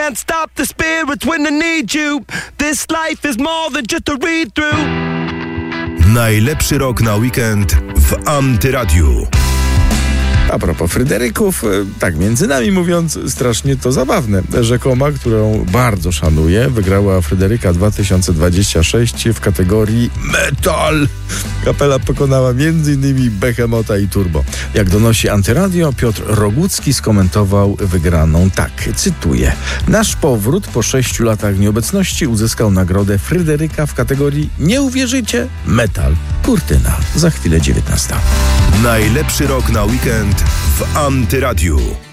can't stop the spirits when I need you. This life is more than just a read-through. Najlepszy rok na weekend w Antyradiu. A propos Fryderyków, tak między nami mówiąc, strasznie to zabawne. Rzekoma, którą bardzo szanuję, wygrała Fryderyka 2026 w kategorii Metal. Kapela pokonała m.in. Behemota i Turbo. Jak donosi Antyradio, Piotr Rogucki skomentował wygraną tak, cytuję: nasz powrót po 6 latach nieobecności uzyskał nagrodę Fryderyka w kategorii, nie uwierzycie, Metal. Kurtyna. Za chwilę 19. Najlepszy rok na weekend w Antyradiu.